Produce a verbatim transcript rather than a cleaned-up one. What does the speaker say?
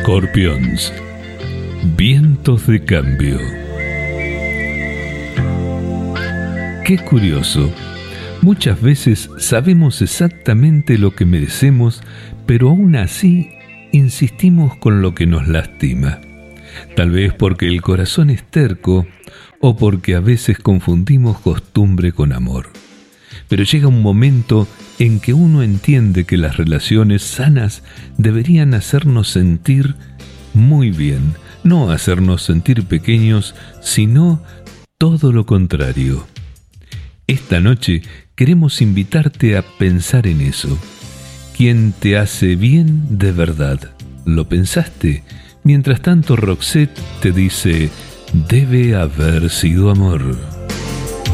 Scorpions, vientos de cambio. Qué curioso, muchas veces sabemos exactamente lo que merecemos, pero aún así insistimos con lo que nos lastima. Tal vez porque el corazón es terco o porque a veces confundimos costumbre con amor. Pero llega un momento en que uno entiende que las relaciones sanas deberían hacernos sentir muy bien, no hacernos sentir pequeños, sino todo lo contrario. Esta noche queremos invitarte a pensar en eso. ¿Quién te hace bien de verdad? ¿Lo pensaste? Mientras tanto, Roxette te dice: debe haber sido amor.